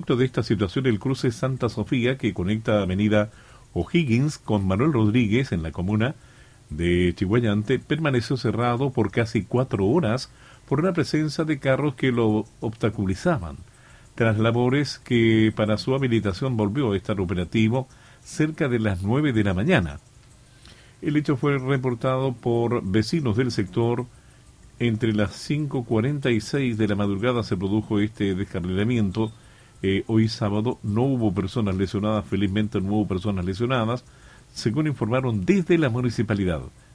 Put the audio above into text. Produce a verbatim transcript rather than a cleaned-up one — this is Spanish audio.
producto de esta situación, el cruce Santa Sofía, que conecta avenida O'Higgins con Manuel Rodríguez en la comuna de Chiguayante, permaneció cerrado por casi cuatro horas por una presencia de carros que lo obstaculizaban. Tras labores que para su habilitación volvió a estar operativo cerca de las nueve de la mañana. El hecho fue reportado por vecinos del sector. Entre las cinco cuarenta y seis de la madrugada se produjo este descarrilamiento. Eh, hoy sábado no hubo personas lesionadas, felizmente no hubo personas lesionadas, según informaron desde la municipalidad.